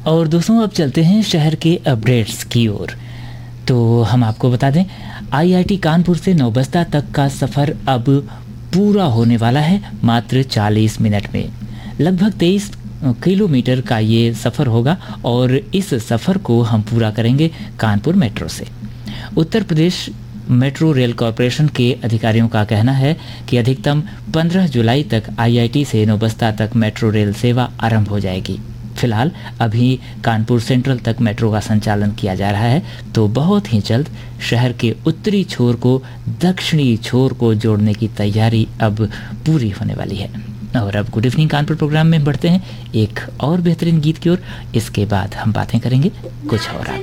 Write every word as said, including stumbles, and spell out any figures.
और दोस्तों अब चलते हैं शहर के अपडेट्स की ओर। तो हम आपको बता दें, आईआईटी कानपुर से नौबस्ता तक का सफ़र अब पूरा होने वाला है मात्र चालीस मिनट में। लगभग तेईस किलोमीटर का ये सफ़र होगा और इस सफ़र को हम पूरा करेंगे कानपुर मेट्रो से। Uttar Pradesh metro rail corporation के अधिकारियों का कहना है कि अधिकतम पंद्रह जुलाई तक आईआईटी से नौबस्ता तक मेट्रो रेल सेवा आरंभ हो जाएगी। फिलहाल अभी कानपुर सेंट्रल तक मेट्रो का संचालन किया जा रहा है, तो बहुत ही जल्द शहर के उत्तरी छोर को दक्षिणी छोर को जोड़ने की तैयारी अब पूरी होने वाली है। और अब गुड इवनिंग कानपुर प्रोग्राम में बढ़ते हैं एक और बेहतरीन गीत की ओर। इसके बाद हम बातें करेंगे कुछ और।